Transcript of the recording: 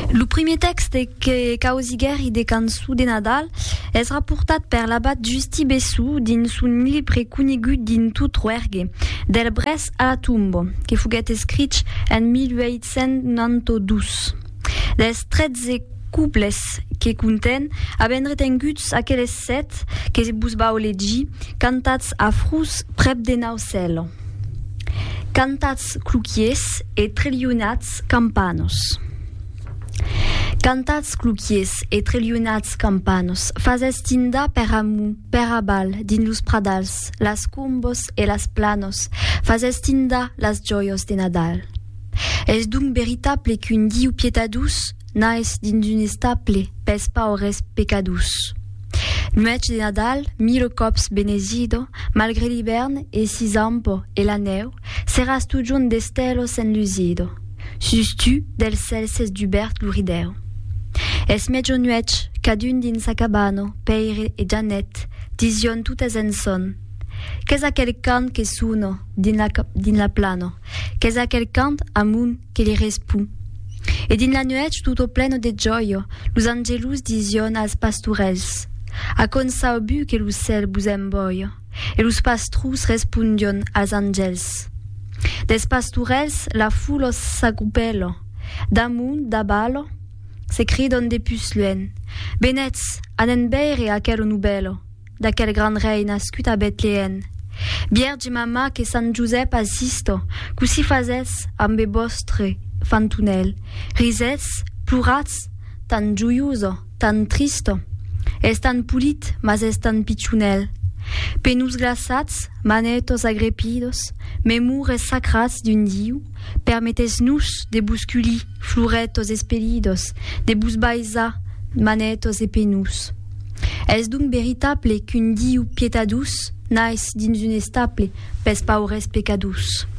Le premier texte que causiguer de cançó de Nadal és rapportat per l'abat Justi Bessou dins un llibre conegut din tot Rouergue, del Bres a la Tombo, que foguet escrit en 1892. Dels 13 couples que conten haben retenguts aquelles 7 que vos vau legir cantats a frus prep de Naucel. Cantats cluquiers e trelionats campanos. Cantats cluquiers e trelionats campanos fazes tinda per amu, per abal, din los pradals, las combos e las planos, fazes tinda las joios de Nadal. És donc veritable qu'un diu pietadus naix dins un estable pes paures pecadus. Nuech de Nadal, 1000 cops benesido, malgré l'hivern e si zampo e la neu, seras tu giun d'estelos enlusido. Sus-tu del celses d'Hubert l'urideu. Es meggio nuech, cadun din sa cabano, Peire e Janet, dision tutes en son. Qu'es aquel cant que suno din la plano, qu'es aquel cant amun que li respu. E din la nuech tutto pleno de gioio, los angelus dision als pasturels. A con saubu que lo cel bus emboio, e los pastrus respondion als angels. Des pasturels la fulos s'agrupelo, damunt d'abalo, se cridon de pusluen. Benets, anen beire aquel nubelo, d'aquel gran rei nascut a Betlehem. Bierge mama que San Josep assisto, così fazes amb vostre fantunel. Risets, plurats, tan gioioso, tan tristo. És tan pulit, mas és tan pitxunel. Penus glaçats, manetos agrepidos, memures sacrats d'un diu, permetes-nous de busculi, floretos espelidos, de busbaisa, manetos e penus. És donc veritable qu'un diu pietadus naix dins un estable pes paures pecadus.